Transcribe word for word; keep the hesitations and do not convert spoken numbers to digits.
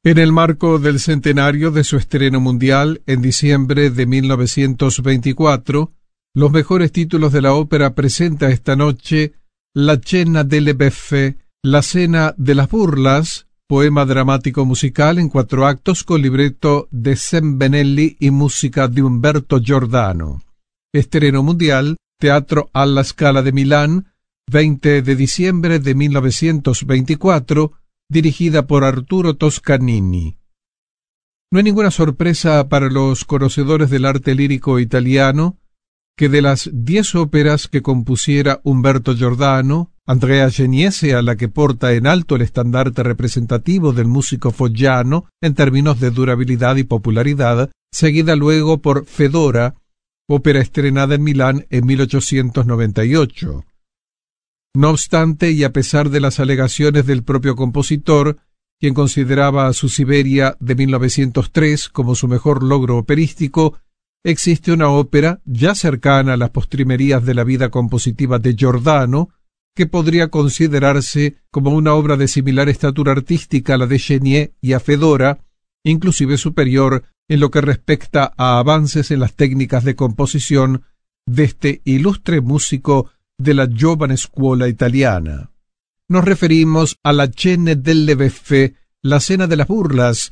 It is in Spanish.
En el marco del centenario de su estreno mundial en diciembre de mil novecientos veinticuatro, los mejores títulos de la ópera presenta esta noche La Cena delle Beffe, La Cena de las Burlas, poema dramático musical en cuatro actos con libreto de Sembelli y música de Umberto Giordano. Estreno mundial, Teatro alla Scala de Milán, veinte de diciembre de mil novecientos veinticuatro, dirigida por Arturo Toscanini. No hay ninguna sorpresa para los conocedores del arte lírico italiano que de las diez óperas que compusiera Umberto Giordano, Andrea Chenier sea la que porta en alto el estandarte representativo del músico foggiano en términos de durabilidad y popularidad, seguida luego por Fedora, ópera estrenada en Milán en mil ochocientos noventa y ocho. No obstante, y a pesar de las alegaciones del propio compositor, quien consideraba a su Siberia de mil novecientos tres como su mejor logro operístico, existe una ópera ya cercana a las postrimerías de la vida compositiva de Giordano, que podría considerarse como una obra de similar estatura artística a la de Chenier y a Fedora, inclusive superior en lo que respecta a avances en las técnicas de composición de este ilustre músico de la giovane scuola italiana. Nos referimos a La Cena delle Beffe, La Cena de las Burlas,